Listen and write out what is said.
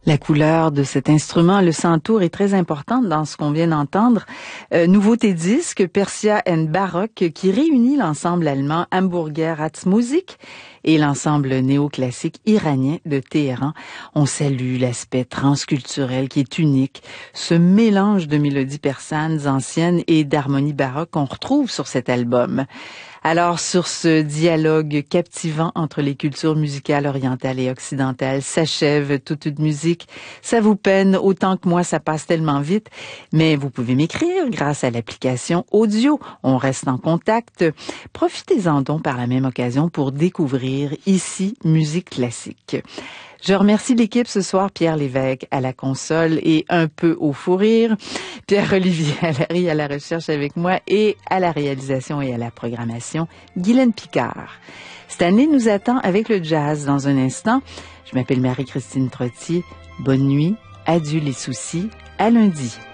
La couleur de cet instrument, le santour, est très importante dans ce qu'on vient d'entendre. Nouveauté disque, Persia and Baroque, qui réunit l'ensemble allemand Hamburger Ratsmusik et l'ensemble néoclassique iranien de Téhéran. On salue l'aspect transculturel qui est unique, ce mélange de mélodies persanes anciennes et d'harmonies baroques qu'on retrouve sur cet album. Alors, sur ce dialogue captivant entre les cultures musicales orientales et occidentales, s'achève toute une musique. Ça vous peine autant que moi, ça passe tellement vite. Mais vous pouvez m'écrire grâce à l'application audio. On reste en contact. Profitez-en donc par la même occasion pour découvrir ici Musique classique. Je remercie l'équipe ce soir, Pierre Lévesque à la console et un peu au fou rire, Pierre-Olivier Allary à la recherche avec moi et à la réalisation et à la programmation, Guylaine Picard. Cette année nous attend avec le jazz dans un instant. Je m'appelle Marie-Christine Trottier. Bonne nuit, adieu les soucis, à lundi.